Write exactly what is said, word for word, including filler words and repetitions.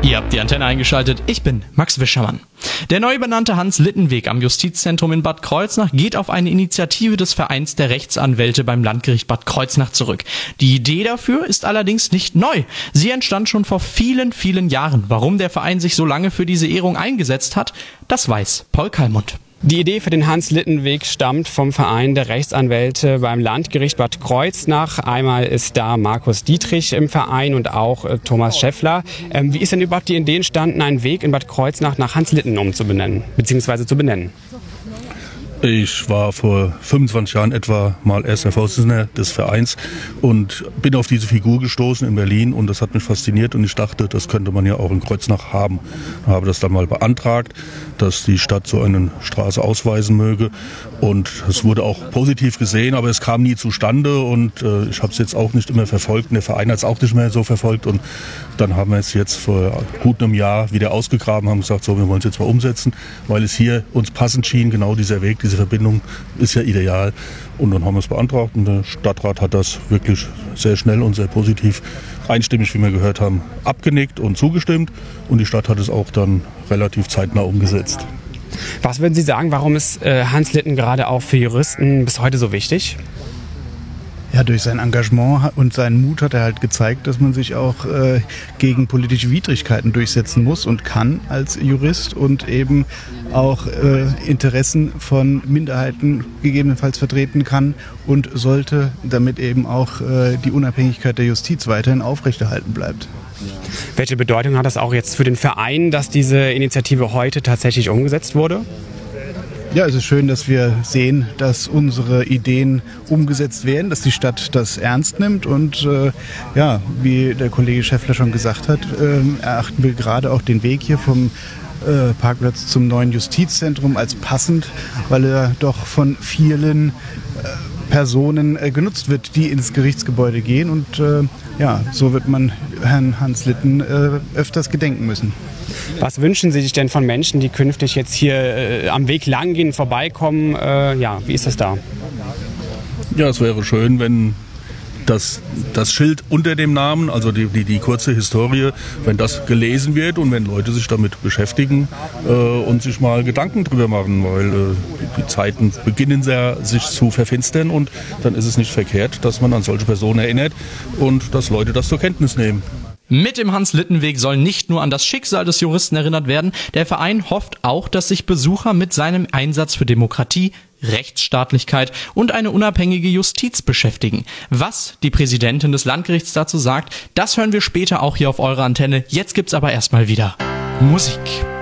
Ihr habt die Antenne eingeschaltet, ich bin Max Wischermann. Der neu benannte Hans-Litten-Weg am Justizzentrum in Bad Kreuznach geht auf eine Initiative des Vereins der Rechtsanwälte beim Landgericht Bad Kreuznach zurück. Die Idee dafür ist allerdings nicht neu. Sie entstand schon vor vielen, vielen Jahren. Warum der Verein sich so lange für diese Ehrung eingesetzt hat, das weiß Paul Kallmund. Die Idee für den Hans-Litten-Weg stammt vom Verein der Rechtsanwälte beim Landgericht Bad Kreuznach. Einmal ist da Markus Dietrich im Verein und auch äh, Thomas Schäffler. Ähm, wie ist denn überhaupt die Idee entstanden, einen Weg in Bad Kreuznach nach Hans-Litten umzubenennen, beziehungsweise zu benennen? Ich war vor fünfundzwanzig Jahren etwa mal erster Vorsitzender des Vereins und bin auf diese Figur gestoßen in Berlin und das hat mich fasziniert und ich dachte, das könnte man ja auch in Kreuznach haben. Ich habe das dann mal beantragt, dass die Stadt so eine Straße ausweisen möge und es wurde auch positiv gesehen, aber es kam nie zustande und äh, ich habe es jetzt auch nicht immer verfolgt und der Verein hat es auch nicht mehr so verfolgt und dann haben wir es jetzt vor gut einem Jahr wieder ausgegraben, haben gesagt, so, wir wollen es jetzt mal umsetzen, weil es hier uns passend schien, genau dieser Weg, diese Verbindung ist ja ideal. Und dann haben wir es beantragt und der Stadtrat hat das wirklich sehr schnell und sehr positiv, einstimmig, wie wir gehört haben, abgenickt und zugestimmt. Und die Stadt hat es auch dann relativ zeitnah umgesetzt. Was würden Sie sagen, warum ist äh, Hans-Litten gerade auch für Juristen bis heute so wichtig? Ja, durch sein Engagement und seinen Mut hat er halt gezeigt, dass man sich auch äh, gegen politische Widrigkeiten durchsetzen muss und kann als Jurist und eben auch äh, Interessen von Minderheiten gegebenenfalls vertreten kann und sollte, damit eben auch äh, die Unabhängigkeit der Justiz weiterhin aufrechterhalten bleibt. Welche Bedeutung hat das auch jetzt für den Verein, dass diese Initiative heute tatsächlich umgesetzt wurde? Ja, es ist schön, dass wir sehen, dass unsere Ideen umgesetzt werden, dass die Stadt das ernst nimmt und äh, ja, wie der Kollege Schäffler schon gesagt hat, äh, erachten wir gerade auch den Weg hier vom äh, Parkplatz zum neuen Justizzentrum als passend, weil er doch von vielen äh, Personen äh, genutzt wird, die ins Gerichtsgebäude gehen und äh, ja, so wird man Herrn Hans-Litten äh, öfters gedenken müssen. Was wünschen Sie sich denn von Menschen, die künftig jetzt hier äh, am Weg lang gehen, vorbeikommen? Äh, ja, wie ist das da? Ja, es wäre schön, wenn das, das Schild unter dem Namen, also die, die, die kurze Historie, wenn das gelesen wird und wenn Leute sich damit beschäftigen äh, und sich mal Gedanken drüber machen, weil äh, die, die Zeiten beginnen sehr, sich zu verfinstern und dann ist es nicht verkehrt, dass man an solche Personen erinnert und dass Leute das zur Kenntnis nehmen. Mit dem Hans-Litten-Weg soll nicht nur an das Schicksal des Juristen erinnert werden, der Verein hofft auch, dass sich Besucher mit seinem Einsatz für Demokratie, Rechtsstaatlichkeit und eine unabhängige Justiz beschäftigen. Was die Präsidentin des Landgerichts dazu sagt, das hören wir später auch hier auf eurer Antenne. Jetzt gibt's aber erstmal wieder Musik.